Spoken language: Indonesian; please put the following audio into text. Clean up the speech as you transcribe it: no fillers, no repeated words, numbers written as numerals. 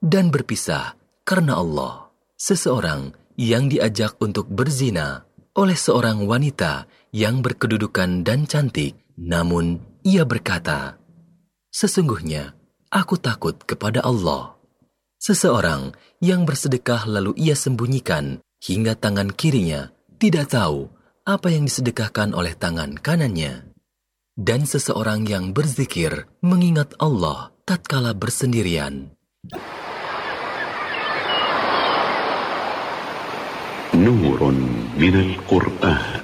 dan berpisah karena Allah. Seseorang yang diajak untuk berzina oleh seorang wanita yang berkedudukan dan cantik, namun ia berkata, "Sesungguhnya aku takut kepada Allah." Seseorang yang bersedekah lalu ia sembunyikan hingga tangan kirinya tidak tahu apa yang disedekahkan oleh tangan kanannya. Dan seseorang yang berzikir mengingat Allah tatkala bersendirian. نور من القرآن